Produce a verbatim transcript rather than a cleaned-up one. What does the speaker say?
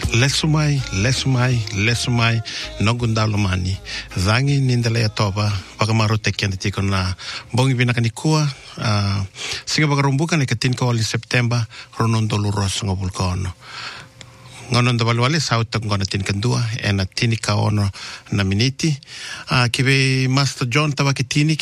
Lesumai, lesumai, lesumai, nogundalomani. Zangi nindale atoba, pagamaro tekian tiko na bongi binakanikua, uh, singa bagarumbuka na katin ko wali September, ronondolu ros ngobulkono. Ngonon da walwale sauta ngona tin kandua, ena tini ka ono na miniti. Uh, kibe Master John tawa kitini